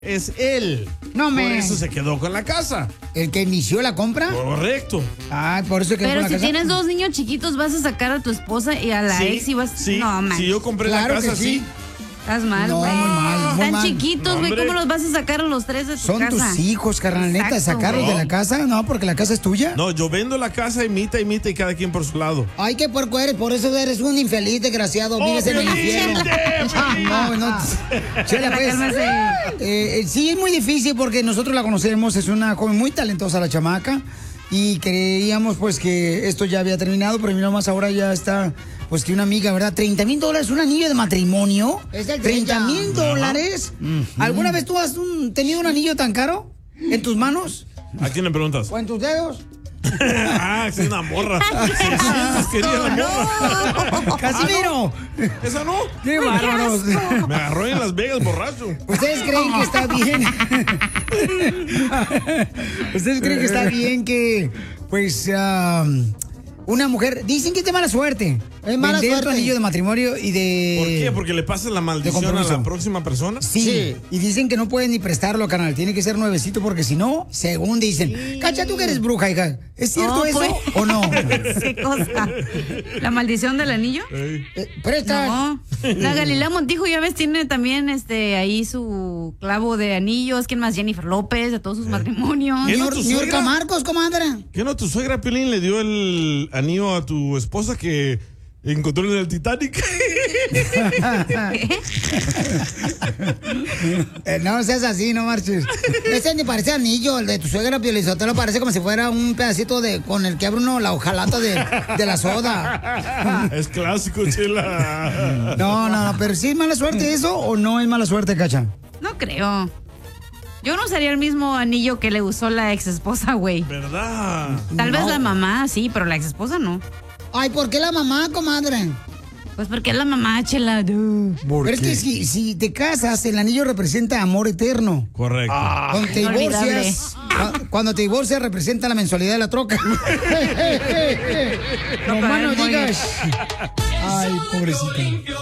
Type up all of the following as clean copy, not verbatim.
es él. No me. Por eso se quedó con la casa. ¿El que inició la compra? Correcto. Ah, por eso quedó con la casa. Pero si tienes dos niños chiquitos, vas a sacar a tu esposa y a la ex y vas... Sí, no, man. si yo compré Claro la casa, que sí. Estás mal, No, güey. muy mal, muy Están mal. chiquitos, güey. Hombre. ¿Cómo los vas a sacar a los tres de tu Son casa? tus hijos, carnal, neta, Exacto, sacarlos güey. de la casa, no, porque la casa es tuya. No, yo vendo la casa, imita y cada quien por su lado. Ay, qué puerco eres, por eso eres un infeliz, desgraciado, vives en el infierno. No, Chela, pues, sí, es muy difícil porque nosotros la conocemos, es una joven muy talentosa la chamaca y creíamos pues que esto ya había terminado, pero mira más ahora ya está, pues que una amiga, ¿verdad? $30,000, un anillo de matrimonio. Es el $30,000. ¿Alguna vez tú has tenido un anillo tan caro en tus manos ¿A quién le preguntas? o en tus dedos? Ah, es una morra. 600 quería la morra. ¡Casimiro! ¿Esa no? ¡Qué bárbaros! Me agarró en Las Vegas borracho. ¿Ustedes creen que está bien? ¿Ustedes creen que está bien que, pues, una mujer... Dicen que es de mala suerte. Es mala vender tu suerte. anillo de matrimonio y de... ¿Por qué? ¿Porque le pasa la maldición a compromiso. la próxima persona? Sí. Y dicen que no pueden ni prestarlo, canal. Tiene que ser nuevecito porque si no, según dicen. Cacha, tú que eres bruja, hija. ¿Es cierto No, eso pues. o no? ¿Qué cosa? ¿La maldición del anillo? Presta. No. La Galilea Montijo, ya ves, tiene también ahí su clavo de anillos. ¿Quién más? Jennifer López, de todos sus matrimonios. ¿Quién no, tu Niurka suegra? Marcos, comadre. ¿Qué no? ¿Tu suegra Piolín le dio el anillo a tu esposa que encontró en el Titanic? No seas así, no marches. Ese ni parece anillo, el de tu suegra Piolizotelo parece como si fuera un pedacito de con el que abre uno la hojalata de la soda. Es clásico, Chela. No, pero ¿sí es mala suerte eso o no es mala suerte, Cacha? No creo. Yo no usaría el mismo anillo que le usó la ex esposa, güey. ¿Verdad? Tal vez No. la mamá, sí, pero la ex esposa no. Ay, ¿por qué la mamá, comadre? Pues porque es la mamá, chela. Pero es que si te casas, el anillo representa amor eterno. Correcto. Cuando te inolvidable. divorcias, cuando te divorcias representa la mensualidad de la troca. No más no digas. Ay, pobrecita.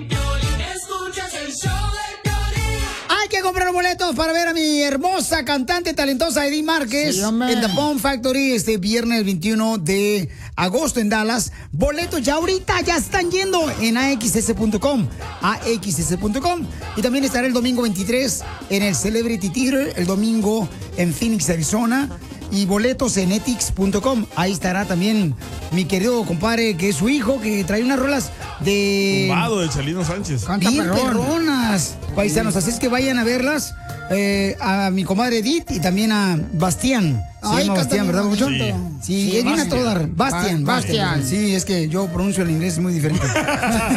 Hay que comprar boletos para ver a mi hermosa cantante talentosa Edith Márquez Sí, hombre. en The Bomb Factory este viernes 21 de agosto en Dallas. Boletos ya ahorita ya están yendo en axs.com. Y también estará el domingo 23 en el Celebrity Theater, el domingo en Phoenix, Arizona. Y boletos en etix.com. Ahí estará también mi querido compadre, que es su hijo, que trae unas rolas de... Tumbado de Chalino Sánchez. Canta Bien perrón. perronas, paisanos. Así es que vayan a verlas. A mi comadre Edith y también a Bastián. Se Ay, llama canta Bastián, muy ¿verdad, Mucho? bonito. Sí, Sí, es bien a Bastián. toda dar. Bastián. Bastián. Sí, es que yo pronuncio el inglés muy diferente.